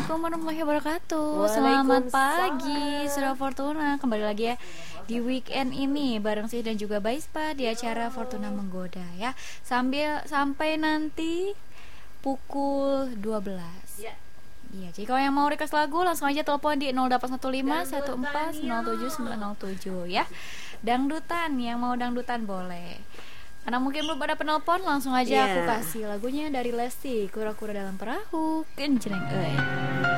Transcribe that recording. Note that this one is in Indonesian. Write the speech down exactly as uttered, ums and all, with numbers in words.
Assalamualaikum warahmatullahi wabarakatuh. Selamat pagi, Surya Fortuna. Kembali lagi ya di weekend ini bareng sih dan juga Baispa di acara Fortuna Menggoda ya. Sambil sampai nanti pukul dua belas. Ya. Iya, jadi kalau yang mau request lagu langsung aja telepon di nol delapan satu lima satu empat nol tujuh sembilan nol tujuh ya. Dangdutan, yang mau dangdutan boleh. Karena mungkin belum ada penelpon, langsung aja yeah. aku kasih lagunya dari Lesti, Kura-kura dalam perahu, kenceng euy.